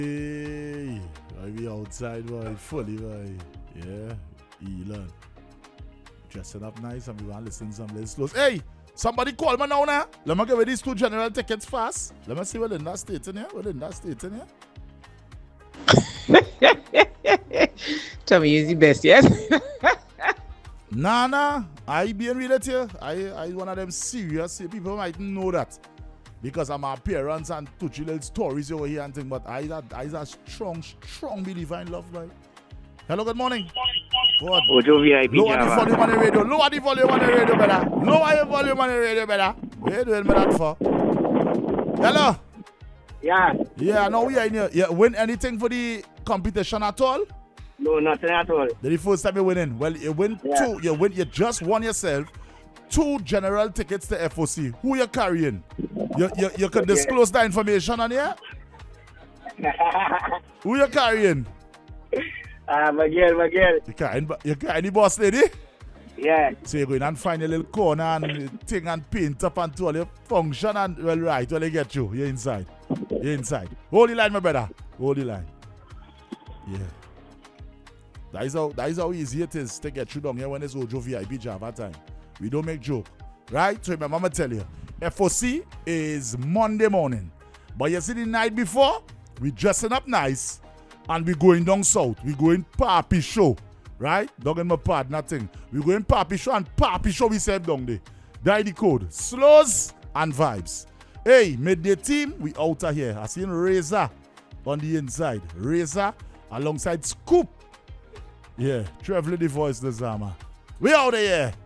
Hey, I be outside, boy, fully, boy. Yeah, Elon. Dressing up nice and we want to listen to some little slows. Hey, somebody call me now. Let me give you these 2 general tickets fast. Let me see what in that state in here. Tommy is the best, yes? Nah. I being real at you. I one of them serious. People might know that. Because I'm appearance and touchy little stories over here and thing, but I a strong believer in love, right? Hello, good morning. What? Ojo VIP Lower the Java. volume on the radio. Lower the volume on the radio, brother. Lower your volume on the radio, brother. What you doing me that for? Hello? Yeah. Yeah, no, we are in here. You win anything for the competition at all? No, nothing at all. The first time you winning. Well, you win 2. You just won yourself 2 general tickets to FOC. Who you carrying? You can disclose that information on here? Who you carrying? Miguel. You carrying the boss lady? Yeah. So you go in and find a little corner and thing and paint up and do all your function and well you get you. You're inside. Hold the line, my brother. Hold the line. Yeah. That is how easy it is to get you down here when it's Ojo VIP Java time. We don't make joke. Right? So remember, I'm going to tell you. FOC is Monday morning. But you see the night before, we dressing up nice and we going down south. We going Papi Show. Right? Don't get my part, nothing. We going Papi Show and Papi Show we save down there. That the code. Slows and vibes. Hey, midday team, we out of here. I seen Razor on the inside. Razor alongside Scoop. Yeah, Trevor the voice, the Zama. We out of here.